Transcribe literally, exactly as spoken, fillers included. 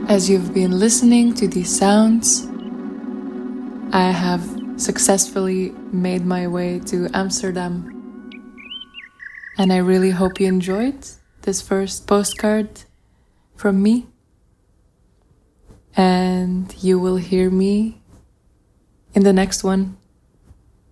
As you've been listening to these sounds, I have successfully made my way to Amsterdam. And I really hope you enjoyed this first postcard from me. And you will hear me in the next one.